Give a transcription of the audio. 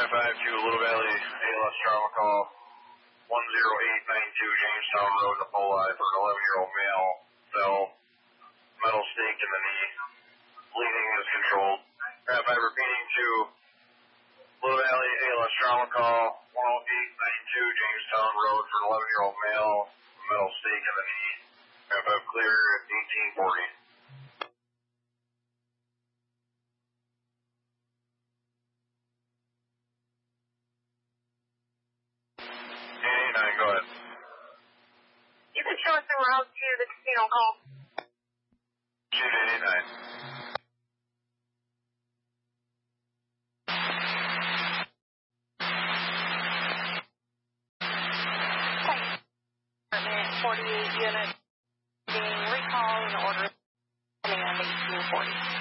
552 Little Valley, ALS trauma call, 10892 Jamestown Road, Napoli for an 11-year-old male, fell, metal stake in the knee, bleeding is controlled. 5 repeating to Little Valley, ALS trauma call, 10892 Jamestown Road for an 11-year-old male, metal stake in the knee. 5 clear at 1840. Go ahead. You can show us the route to the casino call. Shoot 89. Department 48 units being recalled in order and 1840.